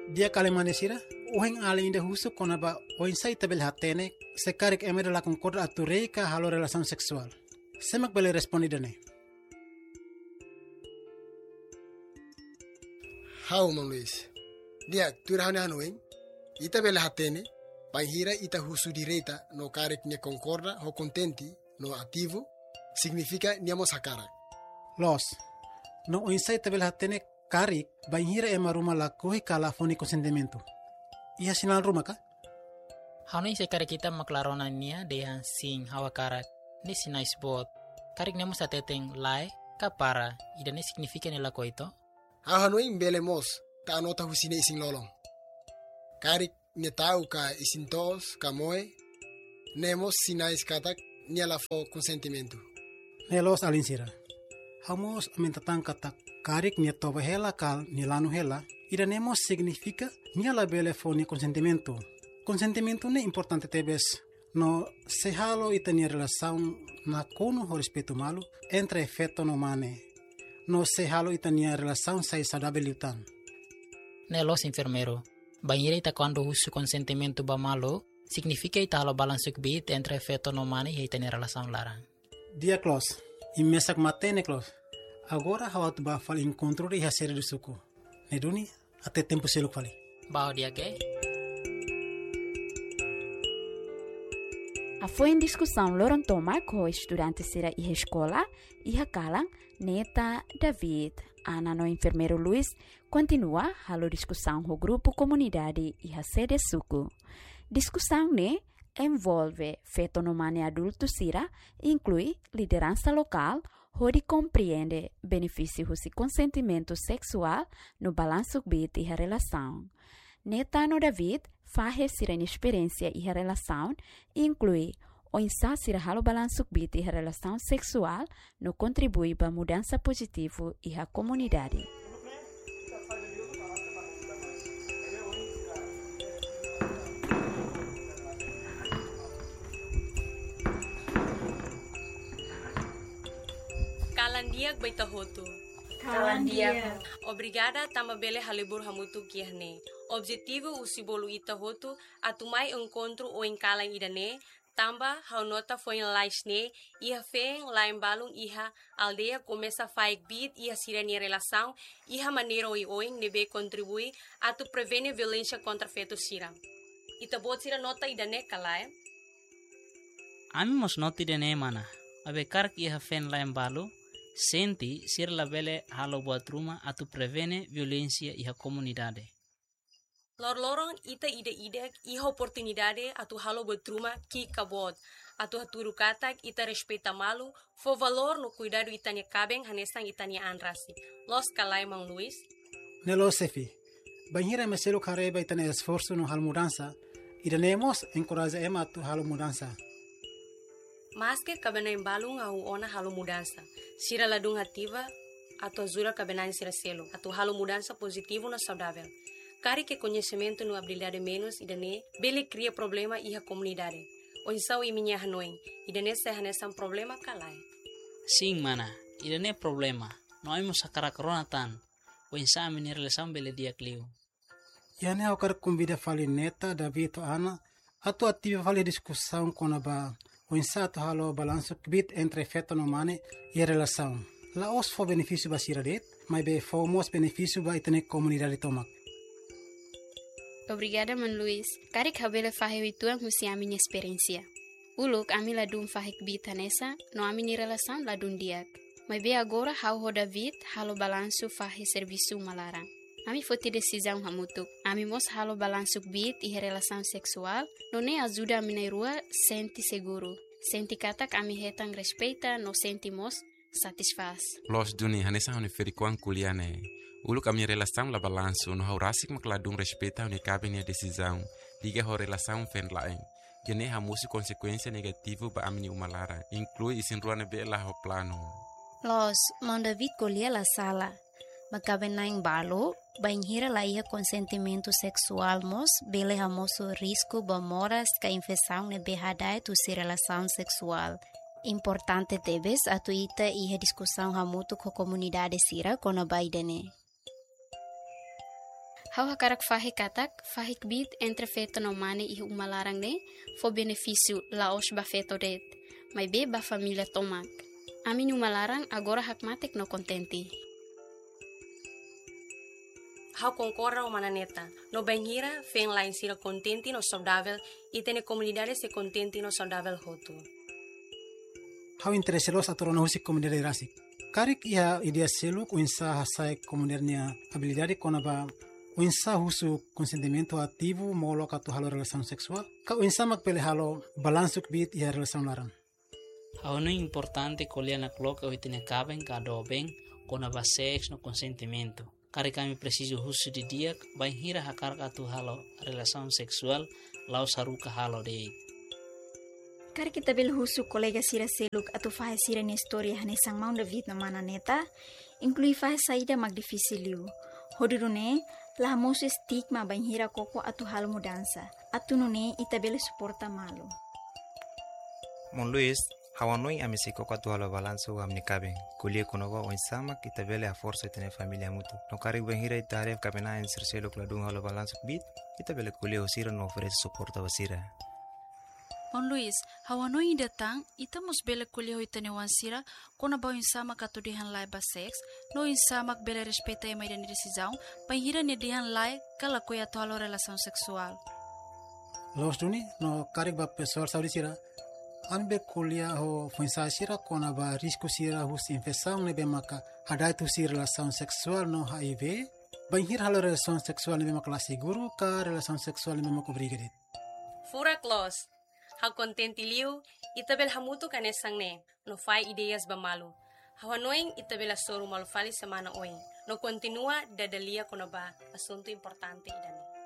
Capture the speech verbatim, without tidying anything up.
Dia kalimanesira, uheng ali inda husu konaba oinsai tabel hatene, sekarik emere la concorda atureika halo relação sexual. Semak bele respondi dane. Hau Mang Luis. Dia tura hane hanoeng, ita bele hatene, panhira ita husu direita no karik nia concorda ho contenti no ativo, significa niamo sakara. Los, no oinsai tabel hatene karik, banhira ema ruma la kohi kala foni consentimento. Iha sinal ruma ka? Hanoi sekare kita maklarona nia dehan sing hawa karak. Ni sinai spot. Karik nemo sa teteng lai, kapara, ida ne significa nila ko ito? Hau hanoeng bele mos, ta anota husine ising lolong. Karik nia tau ka isin tos, ka moe, nemos sinais katak nia la fo consentimento. Nelos alinsira. Hamos mentatang katak karik nia toba hela kal ni lanu hela, ida nemo significa nia la bele foni consentimento. Consentimento ne importante tebes no se halo ita nia relação na kono ho respeito malu entre efeto no mane. No se halo ita nia relação sai saudável utan. Nelos enfermero. Banhira ita quando husu consentimento ba malo, significa ita halo balansuk bit entre efeto no mane e ita nia relação larang. Dia Klaus, imesak matene Klaus. Agora hawat ba fal encontro de hasere do suco. Neduni até tempo seluk fali. Bao dia ke? A foi em discussão Loron Toma com estudante sira e escola e Kalang, Neta, David, Ana no enfermeiro Luiz, continua a discussão com o grupo comunidade e a sede suco. Discussão ne envolve feto no mane adulto sira, inclui liderança local, onde compreende benefícios e consentimento sexual no balanço bit e a relação. Netano David faz sira experiência e a relação, inclui o insasir halo balanço bit e a relação sexual no contribui para a mudança positiva e a comunidade. Kalandiak baita hotu. Kalandiak. Obrigada tama bele halibur hamutu kiahne. Objetivo usibolu ita hotu atumai encontro o enkalang idane tamba haunota foi laisne iha feng lain balung iha aldeia começa faik bit iha sirenia relação iha maneira oi oing nebe contribui atu prevene violência contra feto sira. Ita bot sira nota idane kalai. Ami mos noti dene mana. Abe karak iha fen lain balu senti sir la bele halo buat rumah atu prevene violência iha comunidade. Lor-lorong ita ide-ide iha oportunidade atu halo betruma ki kabot. Atu haturu katak ita respeita malu, fo valor no cuidado itania cabeng hanesang itania anrasi. Los kalai Mang Luis. Nelo sefi. Banhira meselo kareba itania esforço no halo mudança. Idanemos encoraja ema atu halo mudança. Mas que cabena embalung au ona halo mudança. Sira ladung ativa atu azura cabena sira selo. Atu halo mudança positivo na saudável. Kari que conhecimento no habilidade menos idane bele cria problema iha comunidade. O insau iminya hanoing idane se hanesan problema kalai. Sim mana, idane problema. No ai musakara corona tan. O insau minir relação bele dia clio. Yane ao kar convida fali Neta, David to Ana, atu ativa fali discussão com a o insau to halo balanço bit entre feto no mane e relação. La os fo benefício basira det, mas be fomos benefício ba itane comunidade tomak. Obrigada, Man Luis. Karik habele fahe wituan husi a minha experiência. Uluk ami ladum fahik bita nessa, no ami ni relação ladum diak. Mas be agora hau ho David halo balanço fahe serviço malarang. Ami foti decisão hamutuk. Ami mos halo balanço bit e relação sexual, no ne ajuda a minha rua senti seguro. Senti katak ami hetang respeita, no sentimos satisfaz. Los duni hanesa honi ferikuan kuliane. Ulu kami relação la balanço no haurasik makladung respeita honi cabe nia decisão. Liga ho relação fen laeng. Gene hamusi consequência negativo ba amini umalara. Inclui isin ruane be la ho plano. Los, Mang David colhia la sala. Magabe naing balo, banhira la ia consentimento sexual mos, bele hamoso risco ba moras ka infecção ne behadai tu si relação sexual. Importante tebes atu ita iha discussão hamutu ko comunidade sira kona baidene. Hau hakarak fahe katak, fahik bit entre feto no mane ihu umalarang ne, fo benefício laos ba feto det, mai be ba família tomak. Amin umalarang agora hak matek no kontenti. Hau concorda o mananeta. No banhira, fen lá em sira contente no saudável e tem comunidade se contente no saudável hotu. Hau interesselos atau no husik komunidade rasik. Karik ia idea seluk uinsa hasai komunidadnya habilidade konaba uinsa husu consentimento ativo molo katu halo relação sexual. Ka uinsa magpele halo balansuk bit ia relação larang. Hau no importante colher na cloca o itine caben kado bem konaba sex no consentimento. Kari kami preciso husu di dia bain hira hakar katu halo relação sexual lau saruka halo dei. Kari kita bel husu kolega sira seluk atau fahe sira ni história hane sang maun David na mana neta, inclui fahe saída mag dificiliu. Hodurune, lah mosu stigma bain hira koko atau hal mudança. Atu nune ita bel suporta malu. Mon Luis, hawanoi amesi koko atu halo balanso amni kabeng. Kulie konoba oin sama kita bele a força tene familia mutu. No kari bain hira ita aref kapena en ser seluk ladung halo balanso bit, ita bele kulie osira no oferece suporta basira. Mon Luis, hawanoi datang, ita mos bele kuliah itane wansira, kona bau insama katu dihan lai ba sex, no insama bele respeita e mai dani decisão, panhira ne dihan lai kala kuya tolo relação sexual. Los duni no karik ba pessoal saudi sira, anbe kuliah ho fuinsa sira kona ba risco sira hus infecção ne be maka hadai tu si relação sexual no H I V, banhir halo relação sexual ne be maka la seguro ka relação sexual ne be maka obrigadet. Fura close. Hau contente liu, itabel hamutu kanesang ne, no fai ideias bamalu. Hau anoing itabel soru malu fali semana oing, no continua dadalia konoba asunto importante idane.